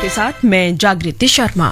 आपके साथ मैं जागृति शर्मा।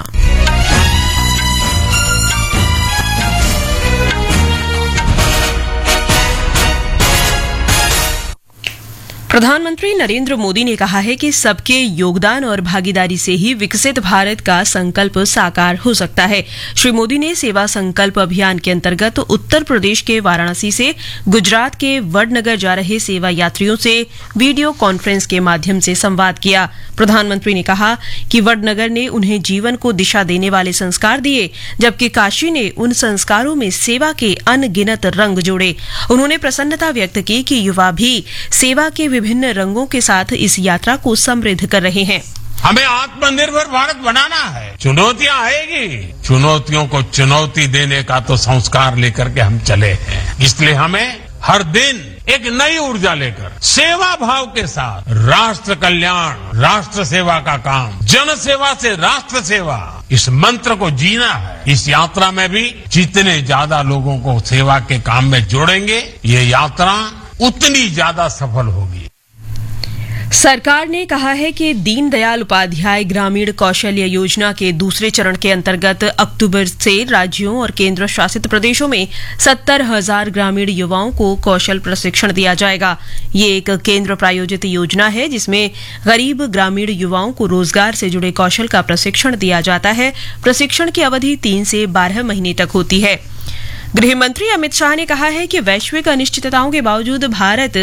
प्रधानमंत्री नरेंद्र मोदी ने कहा है कि सबके योगदान और भागीदारी से ही विकसित भारत का संकल्प साकार हो सकता है। श्री मोदी ने सेवा संकल्प अभियान के अंतर्गत उत्तर प्रदेश के वाराणसी से गुजरात के वडनगर जा रहे सेवा यात्रियों से वीडियो कॉन्फ्रेंस के माध्यम से संवाद किया। प्रधानमंत्री ने कहा कि वडनगर ने उन्हें जीवन को दिशा देने वाले संस्कार दिए, जबकि काशी ने उन संस्कारों में सेवा के अनगिनत रंग जोड़े। उन्होंने प्रसन्नता व्यक्त की कि युवा भी सेवा के विभिन्न रंगों के साथ इस यात्रा को समृद्ध कर रहे हैं। हमें आत्मनिर्भर भारत बनाना है। चुनौतियां आएगी, चुनौतियों को चुनौती देने का तो संस्कार लेकर के हम चले हैं। इसलिए हमें हर दिन एक नई ऊर्जा लेकर सेवा भाव के साथ राष्ट्र कल्याण, राष्ट्र सेवा का काम, जन सेवा से राष्ट्र सेवा, इस मंत्र को जीना है। इस यात्रा में भी जितने ज्यादा लोगों को सेवा के काम में जोड़ेंगे, ये यात्रा उतनी ज्यादा सफल होगी। सरकार ने कहा है कि दीनदयाल उपाध्याय ग्रामीण कौशल्य योजना के दूसरे चरण के अंतर्गत अक्टूबर से राज्यों और केंद्र शासित प्रदेशों में 70,000 ग्रामीण युवाओं को कौशल प्रशिक्षण दिया जाएगा। ये एक केंद्र प्रायोजित योजना है जिसमें गरीब ग्रामीण युवाओं को रोजगार से जुड़े कौशल का प्रशिक्षण दिया जाता है। प्रशिक्षण की अवधि 3 से 12 महीने तक होती है। गृह मंत्री अमित शाह ने कहा है कि वैश्विक अनिश्चितताओं के बावजूद भारत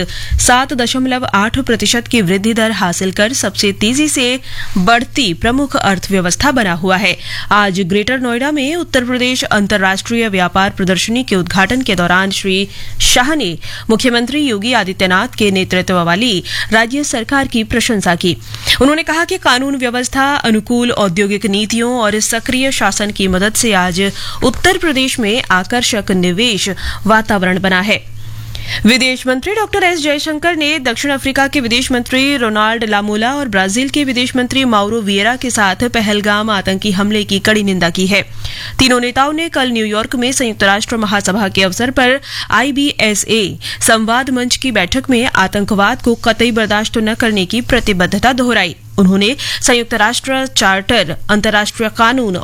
7.8% की वृद्धि दर हासिल कर सबसे तेजी से बढ़ती प्रमुख अर्थव्यवस्था बना हुआ है। आज ग्रेटर नोएडा में उत्तर प्रदेश अंतर्राष्ट्रीय व्यापार प्रदर्शनी के उद्घाटन के दौरान श्री शाह ने मुख्यमंत्री योगी आदित्यनाथ के नेतृत्व वाली राज्य सरकार की प्रशंसा की। उन्होंने कहा कि कानून व्यवस्था, अनुकूल औद्योगिक नीतियों और सक्रिय शासन की मदद से आज उत्तर प्रदेश में आकर्षक निवेश वातावरण बना है। विदेश मंत्री डॉक्टर एस जयशंकर ने दक्षिण अफ्रीका के विदेश मंत्री रोनाल्ड लामोला और ब्राजील के विदेश मंत्री माउरो विएरा के साथ पहलगाम आतंकी हमले की कड़ी निंदा की है। तीनों नेताओं ने कल न्यूयॉर्क में संयुक्त राष्ट्र महासभा के अवसर पर IBSA संवाद मंच की बैठक में आतंकवाद को कतई बर्दाश्त न करने की प्रतिबद्धता दोहराई। उन्होंने संयुक्त राष्ट्र चार्टर, अंतर्राष्ट्रीय कानून